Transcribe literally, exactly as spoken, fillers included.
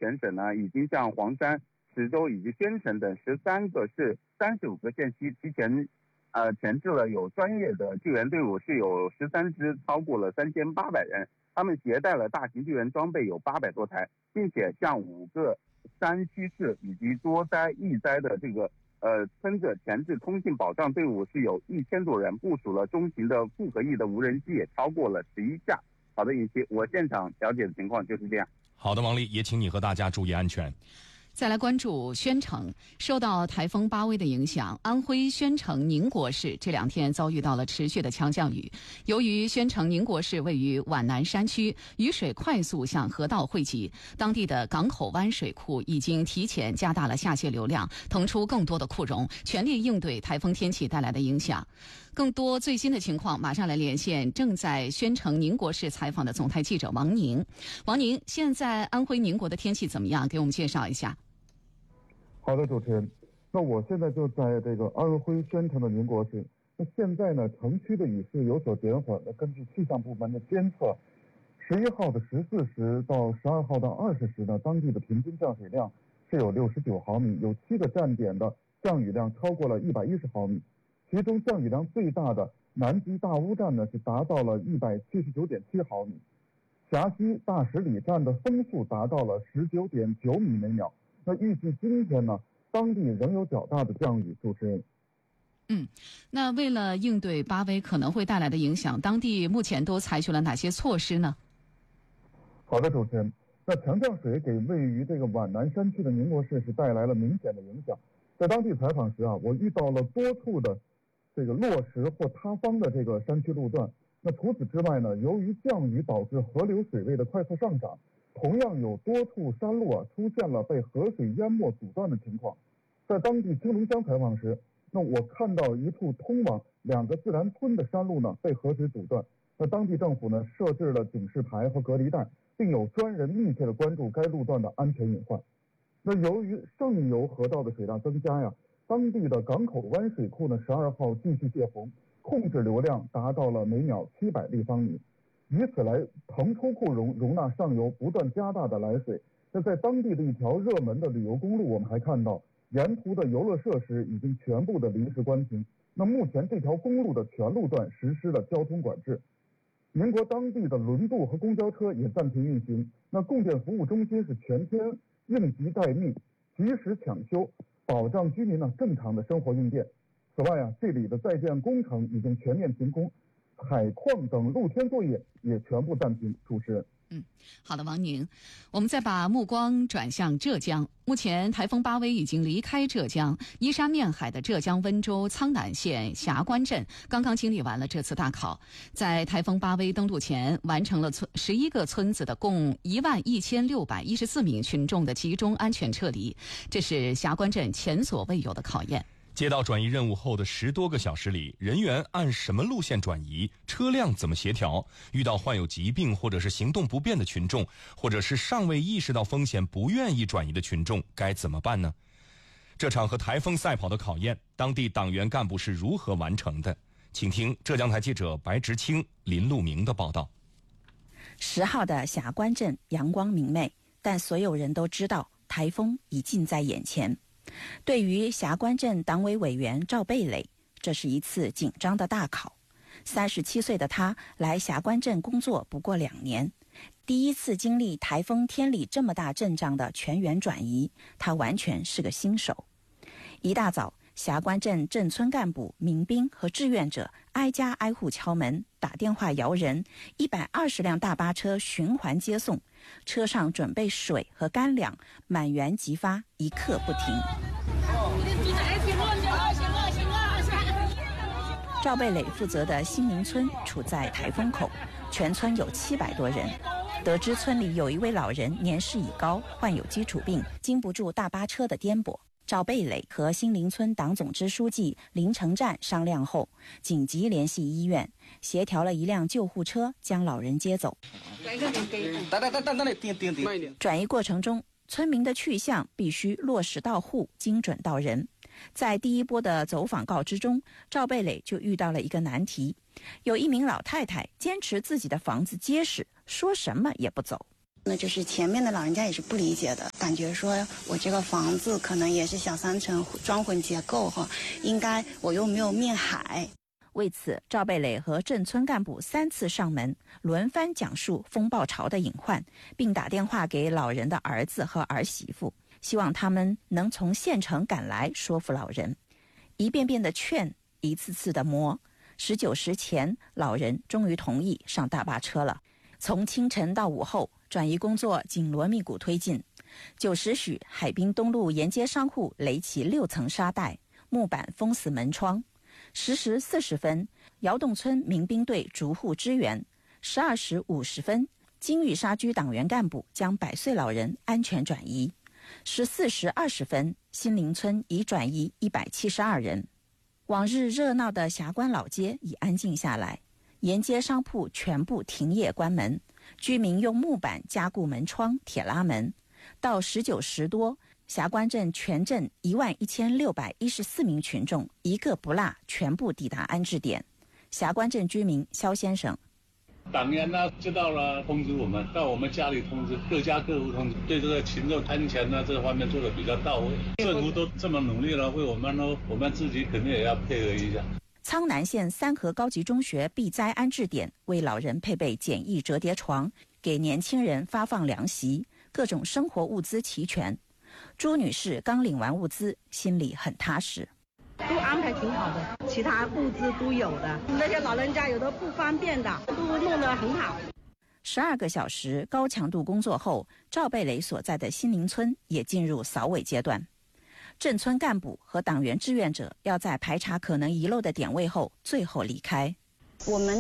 全省呢，已经向黄山、石州以及宣城等十三个市、三十五个县区提前呃前置了有专业的救援队伍，是有十三支，超过了三千八百人。他们携带了大型救援装备有八百多台，并且向五个山区市以及多灾易灾的这个呃村子前置通信保障队伍是有一千多人，部署了中型的复合翼的无人机也超过了十一架。好的，尹希，我现场了解的情况就是这样。 好的，王丽，也请你和大家注意安全。 再来关注宣城，受到台风巴威的影响，安徽宣城宁国市这两天遭遇到了持续的强降雨。由于宣城宁国市位于皖南山区，雨水快速向河道汇集，当地的港口湾水库已经提前加大了下泄流量，腾出更多的库容，全力应对台风天气带来的影响。更多最新的情况，马上来连线正在宣城宁国市采访的总台记者王宁。王宁，现在安徽宁国的天气怎么样？给我们介绍一下。 好的，主持人，那我现在就在这个安徽宣城的宁国市。那现在呢，城区的雨势有所减缓。那根据气象部门的监测，十一号的十四时到十二号的二十时呢，当地的平均降水量是有六十九毫米，有七个站点的降雨量超过了一百一十毫米。其中降雨量最大的南极大乌站呢是达到了一百七十九点七毫米，峡西大十里站的风速达到了十九点九米每秒。那预计今天呢，当地仍有较大的降雨。主持人， 嗯，那为了应对巴威可能会带来的影响，当地目前都采取了哪些措施呢？ 好的，主持人，那强降水给位于这个皖南山区的宁国市是带来了明显的影响。在当地采访时啊，我遇到了多处的这个落石或塌方的这个山区路段。那除此之外呢，由于降雨导致河流水位的快速上涨，同样有多处山路啊出现了被河水淹没阻断的情况。在当地青龙乡采访时，那我看到一处通往两个自然村的山路呢被河水阻断。那当地政府呢设置了警示牌和隔离带，并有专人密切的关注该路段的安全隐患。那由于上游河道的水量增加呀，当地的港口湾水库呢十二号继续泄洪，控制流量达到了每秒七百立方米。以此来腾出库容，容纳上游不断加大的来水。那在当地的一条热门的旅游公路，我们还看到沿途的游乐设施已经全部的临时关停。那目前这条公路的全路段实施了交通管制。宁国当地的轮渡和公交车也暂停运行。那供电服务中心是全天应急待命，及时抢修，保障居民呢正常的生活用电。此外啊，这里的在建工程已经全面停工。海矿等露天作业也全部暂停。主持人， 嗯，好的，王宁，我们再把目光转向浙江。目前台风巴威已经离开浙江，依山面海的浙江温州苍南县霞关镇刚刚经历完了这次大考，在台风巴威登陆前，完成了村十一个村子的共一万一千六百一十四名群众的集中安全撤离，这是霞关镇前所未有的考验。 接到转移任务后的十多个小时里，人员按什么路线转移？车辆怎么协调？遇到患有疾病或者是行动不便的群众，或者是尚未意识到风险不愿意转移的群众，该怎么办呢？这场和台风赛跑的考验，当地党员干部是如何完成的？请听浙江台记者白直清、林路明的报道。 十号的霞关镇阳光明媚，但所有人都知道台风已近在眼前。对于霞关镇党委委员赵贝磊，这是一次紧张的大考。三十七岁的他来霞关镇工作不过两年，第一次经历台风天里这么大阵仗的全员转移，他完全是个新手。一大早，霞关镇镇村干部、民兵和志愿者挨家挨户敲门，打电话摇人，一百二十辆大巴车循环接送，车上准备水和干粮，满员即发，一刻不停。赵贝磊负责的新民村处在台风口，全村有七百多人。得知村里有一位老人年事已高，患有基础病，经不住大巴车的颠簸。赵贝磊和新林村党总支书记林成战商量后，紧急联系医院，协调了一辆救护车将老人接走。转移过程中，村民的去向必须落实到户，精准到人。在第一波的走访告知中，赵贝磊就遇到了一个难题，有一名老太太坚持自己的房子结实，说什么也不走。 那就是前面的老人家也是不理解的，感觉说我这个房子可能也是小三层砖混结构哈，应该我又没有面海。 为此，赵贝蕾和镇村干部三次上门，轮番讲述风暴潮的隐患，并打电话给老人的儿子和儿媳妇，希望他们能从县城赶来说服老人。一遍遍的劝，一次次的磨，十九时前，老人终于同意上大巴车了。从清晨到午后，转移工作紧锣密鼓推进。九时许，海滨东路沿街商户垒起六层沙袋，木板封死门窗。十时四十分，窑洞村民兵队逐户支援。十二时五十分，金玉沙居党员干部将百岁老人安全转移。十四时二十分，新林村已转移一百七十二人。往日热闹的霞关老街已安静下来，沿街商铺全部停业关门，居民用木板加固门窗、铁拉门。到十九时多，霞关镇全镇一万一千六百一十四名群众一个不落全部抵达安置点。霞关镇居民肖先生： 党员呢知道了，通知我们，到我们家里通知，各家各户通知，对这个群众安全呢这方面做的比较到位。政府都这么努力了，为我们呢，我们自己肯定也要配合一下。 苍南县三河高级中学避灾安置点为老人配备简易折叠床，给年轻人发放凉席，各种生活物资齐全。朱女士刚领完物资，心里很踏实。 都安排挺好的，其他物资都有的，那些老人家有的不方便的都弄得很好。 十二个小时高强度工作后，赵贝蕾所在的新林村也进入扫尾阶段。镇村干部和党员志愿者要在排查可能遗漏的点位后，最后离开。 我们